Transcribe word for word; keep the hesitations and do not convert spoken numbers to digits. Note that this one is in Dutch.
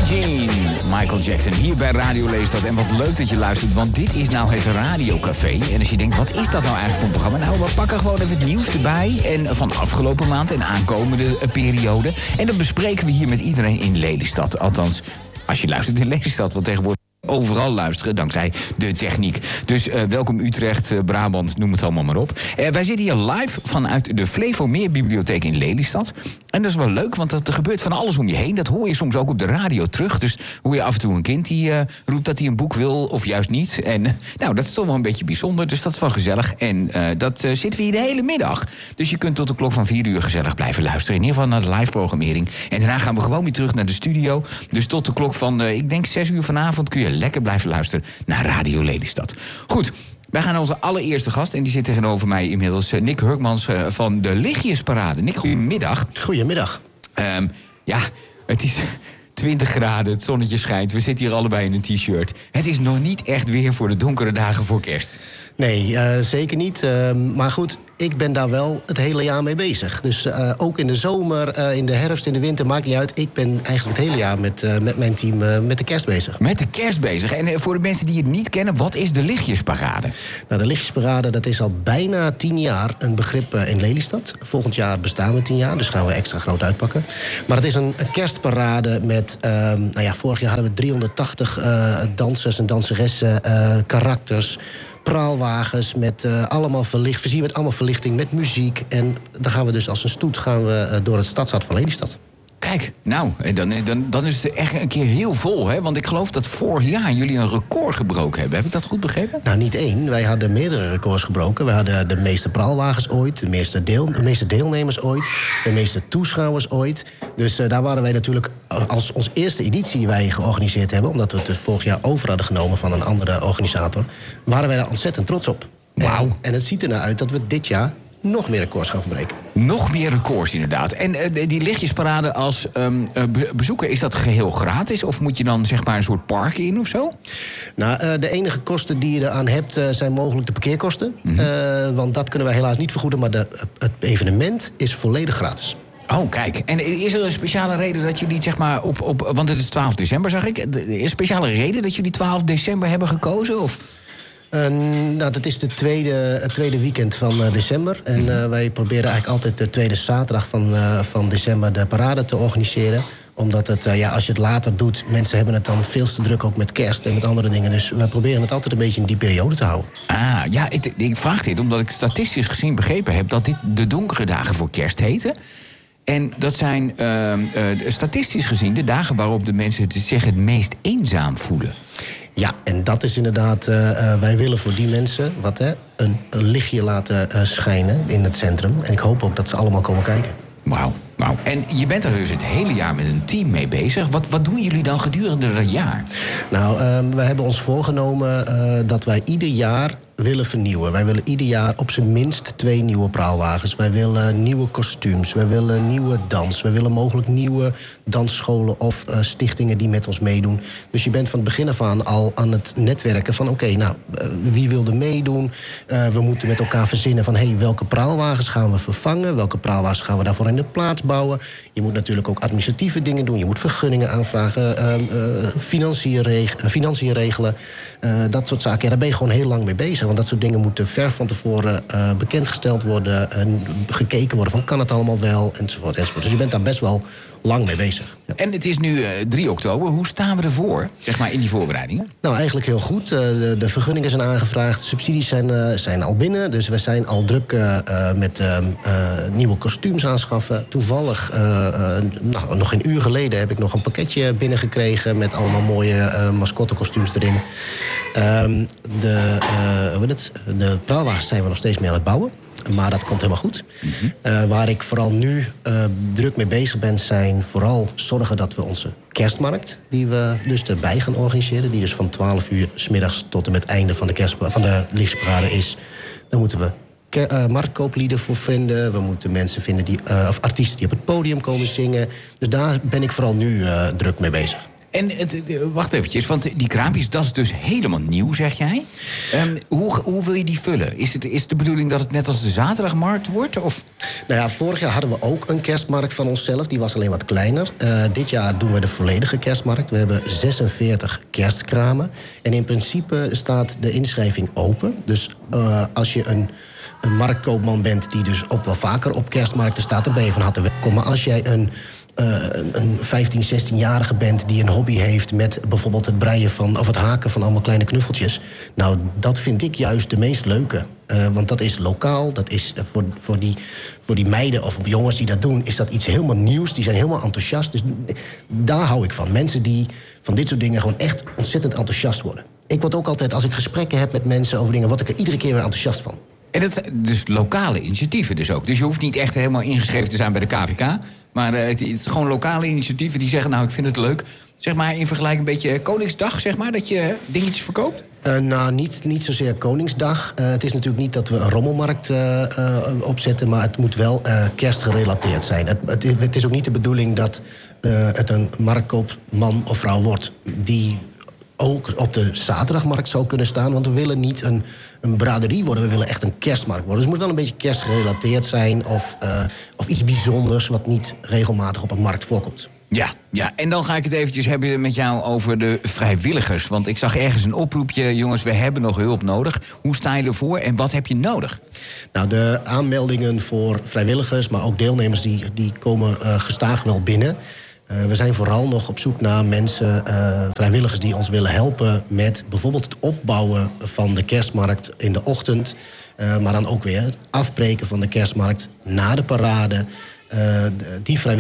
Billie Jean, Michael Jackson, hier bij Radio Lelystad. En wat leuk dat je luistert, want dit is nou het Radiocafé. En als je denkt, wat is dat nou eigenlijk voor een programma? Nou, we pakken gewoon even het nieuws erbij. En van afgelopen maand en aankomende periode. En dat bespreken we hier met iedereen in Lelystad. Althans, als je luistert in Lelystad, want tegenwoordig overal luisteren, dankzij de techniek. Dus uh, welkom Utrecht, uh, Brabant, noem het allemaal maar op. Uh, wij zitten hier live vanuit de Flevomeer-bibliotheek in Lelystad. En dat is wel leuk, want er gebeurt van alles om je heen. Dat hoor je soms ook op de radio terug. Dus hoor je af en toe een kind die uh, roept dat hij een boek wil, of juist niet. En uh, nou, dat is toch wel een beetje bijzonder, dus dat is wel gezellig. En uh, dat uh, zitten we hier de hele middag. Dus je kunt tot de klok van vier uur gezellig blijven luisteren. In ieder geval naar de live-programmering. En daarna gaan we gewoon weer terug naar de studio. Dus tot de klok van, uh, ik denk zes uur vanavond kun je lekker blijven luisteren naar Radio Lelystad. Goed, wij gaan naar onze allereerste gast. En die zit tegenover mij inmiddels, uh, Nick Hurkmans uh, van de Lichtjesparade. Nick, goedemiddag. Goedemiddag. Um, ja, het is twintig graden, het zonnetje schijnt. We zitten hier allebei in een t-shirt. Het is nog niet echt weer voor de donkere dagen voor kerst. Nee, uh, zeker niet. Uh, maar goed, ik ben daar wel het hele jaar mee bezig. Dus uh, ook in de zomer, uh, in de herfst, in de winter, maakt niet uit. Ik ben eigenlijk het hele jaar met, uh, met mijn team uh, met de kerst bezig. Met de kerst bezig. En uh, voor de mensen die het niet kennen, wat is de Lichtjesparade? Nou, de Lichtjesparade, dat is al bijna tien jaar een begrip uh, in Lelystad. Volgend jaar bestaan we tien jaar, dus gaan we extra groot uitpakken. Maar het is een, een kerstparade met, uh, nou ja, vorig jaar hadden we driehonderdtachtig uh, dansers en danseressen, uh, karakters, praalwagens met uh, allemaal verlicht, voorzien met allemaal verlichting, met muziek. En dan gaan we dus als een stoet gaan we, uh, door het stadshart van Lelystad. Kijk, nou, dan, dan, dan is het echt een keer heel vol, hè? Want ik geloof dat vorig jaar jullie een record gebroken hebben. Heb ik dat goed begrepen? Nou, niet één. Wij hadden meerdere records gebroken. We hadden de meeste praalwagens ooit, de meeste, deel, de meeste deelnemers ooit, de meeste toeschouwers ooit. Dus uh, daar waren wij natuurlijk als onze eerste editie die wij georganiseerd hebben, omdat we het vorig jaar over hadden genomen van een andere organisator, waren wij daar ontzettend trots op. Wauw. En, en het ziet ernaar uit dat we dit jaar nog meer records gaan verbreken. Nog meer records, inderdaad. En uh, die Lichtjesparade als um, uh, bezoeker, is dat geheel gratis? Of moet je dan zeg maar een soort park in of zo? Nou, uh, de enige kosten die je eraan hebt uh, zijn mogelijk de parkeerkosten. Mm-hmm. Uh, want dat kunnen wij helaas niet vergoeden. Maar de, het evenement is volledig gratis. Oh, kijk. En is er een speciale reden dat jullie, zeg maar, op... op want het is twaalf december, zag ik. Is er een speciale reden dat jullie twaalf december hebben gekozen? Of? Uh, nou, dat is de tweede, het tweede weekend van uh, december. En uh, wij proberen eigenlijk altijd de tweede zaterdag van, uh, van december de parade te organiseren. Omdat het, uh, ja, als je het later doet, mensen hebben het dan veel te druk ook met kerst en met andere dingen. Dus wij proberen het altijd een beetje in die periode te houden. Ah, ja, ik, ik vraag dit omdat ik statistisch gezien begrepen heb dat dit de donkere dagen voor kerst heten. En dat zijn uh, uh, statistisch gezien de dagen waarop de mensen zich het meest eenzaam voelen. Ja, en dat is inderdaad, uh, uh, wij willen voor die mensen wat, hè, een, een lichtje laten uh, schijnen in het centrum. En ik hoop ook dat ze allemaal komen kijken. Wauw, wauw. En je bent er dus het hele jaar met een team mee bezig. Wat, wat doen jullie dan gedurende dat jaar? Nou, uh, we hebben ons voorgenomen uh, dat wij ieder jaar willen vernieuwen. Wij willen ieder jaar op zijn minst twee nieuwe praalwagens. Wij willen nieuwe kostuums. Wij willen nieuwe dans. Wij willen mogelijk nieuwe dansscholen of uh, stichtingen die met ons meedoen. Dus je bent van het begin af aan al aan het netwerken van oké, okay, nou, uh, wie wil er meedoen? Uh, we moeten met elkaar verzinnen van hey, welke praalwagens gaan we vervangen? Welke praalwagens gaan we daarvoor in de plaats bouwen? Je moet natuurlijk ook administratieve dingen doen. Je moet vergunningen aanvragen, uh, uh, financiën, reg- financiën regelen. Uh, dat soort zaken. Ja, daar ben je gewoon heel lang mee bezig. Want dat soort dingen moeten ver van tevoren uh, bekendgesteld worden. En gekeken worden van kan het allemaal wel, enzovoort, enzovoort. Dus je bent daar best wel lang mee bezig. Ja. En het is nu uh, drie oktober. Hoe staan we ervoor, zeg maar, in die voorbereidingen? Nou, eigenlijk heel goed. Uh, de, de vergunningen zijn aangevraagd. De subsidies zijn, uh, zijn al binnen. Dus we zijn al druk uh, uh, met uh, uh, nieuwe kostuums aanschaffen. Toevallig, uh, uh, nou, nog een uur geleden heb ik nog een pakketje binnengekregen met allemaal mooie uh, mascottekostuums erin. Uh, de, uh, hoe het? de praalwagens zijn we nog steeds meer aan het bouwen. Maar dat komt helemaal goed. Mm-hmm. Uh, waar ik vooral nu uh, druk mee bezig ben, zijn vooral zorgen dat we onze kerstmarkt, die we dus erbij gaan organiseren, die dus van twaalf uur 's middags tot en met het einde van de, kerst, van de Lichtjesparade is. Dan moeten we ke- uh, marktkooplieden voor vinden. We moeten mensen vinden, die, uh, of artiesten die op het podium komen zingen. Dus daar ben ik vooral nu uh, druk mee bezig. En het, wacht eventjes, want die kraampjes, dat is dus helemaal nieuw, zeg jij. Um, hoe, hoe wil je die vullen? Is het, is het de bedoeling dat het net als de zaterdagmarkt wordt? Of? Nou ja, vorig jaar hadden we ook een kerstmarkt van onszelf. Die was alleen wat kleiner. Uh, dit jaar doen we de volledige kerstmarkt. We hebben zesenveertig kerstkramen. En in principe staat de inschrijving open. Dus uh, als je een... een marktkoopman bent die dus ook wel vaker op kerstmarkten staat, dan ben je van harte welkom. Maar als jij een, uh, een vijftien, zestienjarige bent die een hobby heeft met bijvoorbeeld het breien van, of het haken van allemaal kleine knuffeltjes, nou, dat vind ik juist de meest leuke. Uh, want dat is lokaal, dat is voor, voor, die, voor die meiden of jongens die dat doen, is dat iets helemaal nieuws. Die zijn helemaal enthousiast. Dus daar hou ik van. Mensen die van dit soort dingen gewoon echt ontzettend enthousiast worden. Ik word ook altijd, als ik gesprekken heb met mensen over dingen, word ik er iedere keer weer enthousiast van. En dat, dus lokale initiatieven dus ook. Dus je hoeft niet echt helemaal ingeschreven te zijn bij de K V K. Maar uh, het is gewoon lokale initiatieven die zeggen, nou, ik vind het leuk. Zeg maar in vergelijking een beetje Koningsdag, zeg maar, dat je dingetjes verkoopt? Uh, nou, niet, niet zozeer Koningsdag. Uh, het is natuurlijk niet dat we een rommelmarkt uh, uh, opzetten, maar het moet wel uh, kerstgerelateerd zijn. Het, het, het is ook niet de bedoeling dat uh, het een marktkoopman of vrouw wordt die ook op de zaterdagmarkt zou kunnen staan. Want we willen niet een, een braderie worden, we willen echt een kerstmarkt worden. Dus het moet wel een beetje kerstgerelateerd zijn of, uh, of iets bijzonders wat niet regelmatig op een markt voorkomt. Ja, ja, en dan ga ik het eventjes hebben met jou over de vrijwilligers. Want ik zag ergens een oproepje, jongens, we hebben nog hulp nodig. Hoe sta je ervoor en wat heb je nodig? Nou, de aanmeldingen voor vrijwilligers, maar ook deelnemers, die, die komen uh, gestaag wel binnen. Uh, we zijn vooral nog op zoek naar mensen, uh, vrijwilligers die ons willen helpen met bijvoorbeeld het opbouwen van de kerstmarkt in de ochtend. Uh, maar dan ook weer het afbreken van de kerstmarkt na de parade. Uh, die vrijwilligers